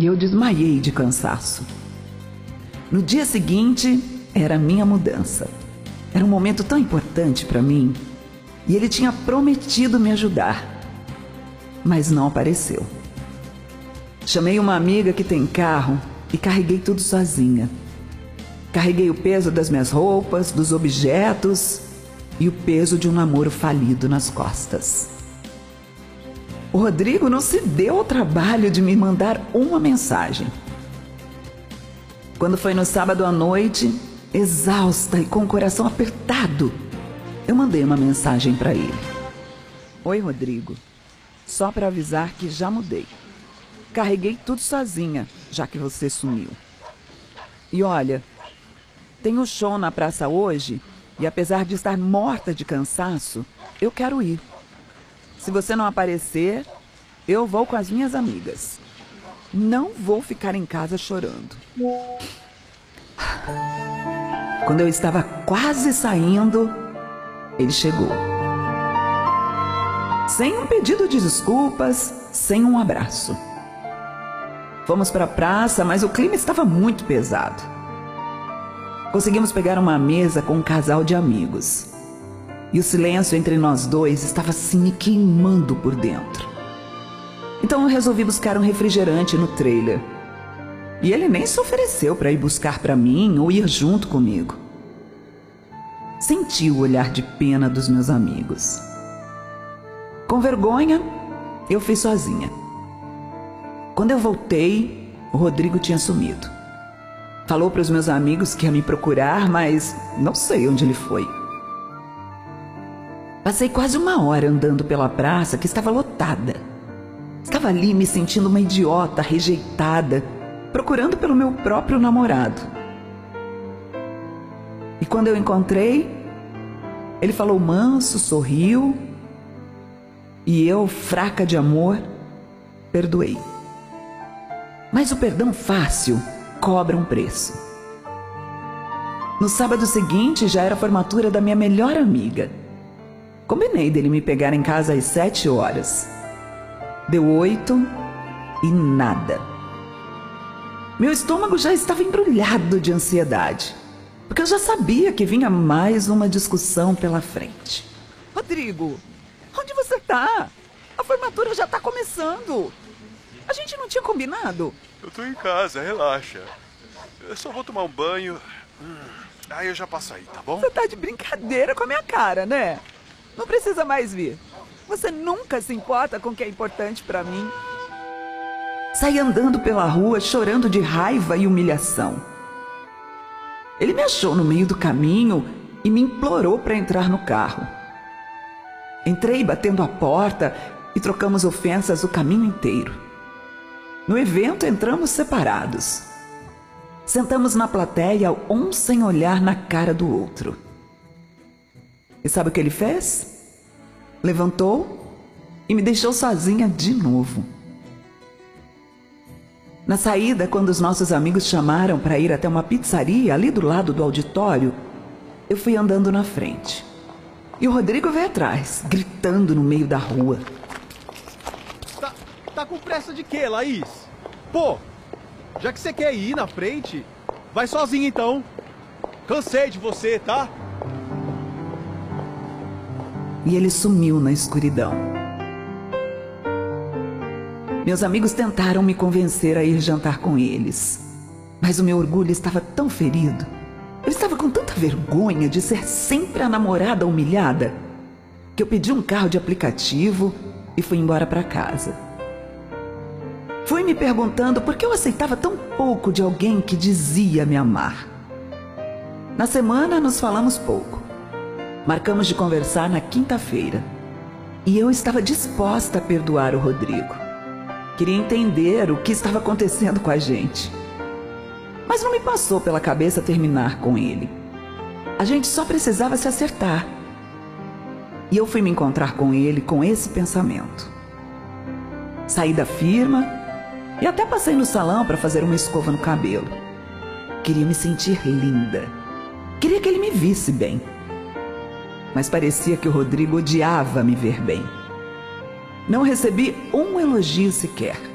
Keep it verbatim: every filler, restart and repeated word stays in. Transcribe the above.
e eu desmaiei de cansaço. No dia seguinte, era a minha mudança. Era um momento tão importante para mim e ele tinha prometido me ajudar, mas não apareceu. Chamei uma amiga que tem carro e carreguei tudo sozinha. Carreguei o peso das minhas roupas, dos objetos e o peso de um namoro falido nas costas. O Rodrigo não se deu ao trabalho de me mandar uma mensagem. Quando foi no sábado à noite, exausta e com o coração apertado, eu mandei uma mensagem para ele. Oi, Rodrigo. Só para avisar que já mudei. Carreguei tudo sozinha, já que você sumiu. E olha, tenho show na praça hoje e apesar de estar morta de cansaço, eu quero ir. Se você não aparecer, eu vou com as minhas amigas. Não vou ficar em casa chorando. Quando eu estava quase saindo, ele chegou. Sem um pedido de desculpas, sem um abraço. Fomos para a praça, mas o clima estava muito pesado. Conseguimos pegar uma mesa com um casal de amigos. E o silêncio entre nós dois estava assim me queimando por dentro. Então eu resolvi buscar um refrigerante no trailer. E ele nem se ofereceu para ir buscar para mim ou ir junto comigo. Senti o olhar de pena dos meus amigos. Com vergonha, eu fui sozinha. Quando eu voltei, o Rodrigo tinha sumido. Falou para os meus amigos que ia me procurar, mas não sei onde ele foi. Passei quase uma hora andando pela praça que estava lotada. Estava ali me sentindo uma idiota, rejeitada, procurando pelo meu próprio namorado. E quando eu encontrei, ele falou manso, sorriu, e eu, fraca de amor, perdoei. Mas o perdão fácil cobra um preço. No sábado seguinte já era a formatura da minha melhor amiga. Combinei dele me pegar em casa às sete horas. Deu oito e nada. Meu estômago já estava embrulhado de ansiedade, porque eu já sabia que vinha mais uma discussão pela frente. Rodrigo, onde você tá? A formatura já tá começando. A gente não tinha combinado? Eu tô em casa, relaxa. Eu só vou tomar um banho. Hum, aí eu já passo aí, tá bom? Você tá de brincadeira com a minha cara, né? Não precisa mais vir. Você nunca se importa com o que é importante pra mim. Saí andando pela rua, chorando de raiva e humilhação. Ele me achou no meio do caminho e me implorou para entrar no carro. Entrei batendo a porta e trocamos ofensas o caminho inteiro. No evento entramos separados. Sentamos na plateia, um sem olhar na cara do outro. E sabe o que ele fez? Levantou e me deixou sozinha de novo. Na saída, quando os nossos amigos chamaram para ir até uma pizzaria ali do lado do auditório, eu fui andando na frente. E o Rodrigo veio atrás, gritando no meio da rua. Tá, tá com pressa de quê, Laís? Pô, já que você quer ir na frente, vai sozinho então. Cansei de você, tá? E ele sumiu na escuridão. Meus amigos tentaram me convencer a ir jantar com eles, mas o meu orgulho estava tão ferido. Eu estava com tanta vergonha de ser sempre a namorada humilhada, que eu pedi um carro de aplicativo e fui embora para casa. Fui me perguntando por que eu aceitava tão pouco de alguém que dizia me amar. Na semana nos falamos pouco. Marcamos de conversar na quinta-feira. E eu estava disposta a perdoar o Rodrigo. Queria entender o que estava acontecendo com a gente. Mas não me passou pela cabeça terminar com ele. A gente só precisava se acertar. E eu fui me encontrar com ele com esse pensamento. Saí da firma e até passei no salão para fazer uma escova no cabelo. Queria me sentir linda. Queria que ele me visse bem. Mas parecia que o Rodrigo odiava me ver bem. Não recebi um elogio sequer.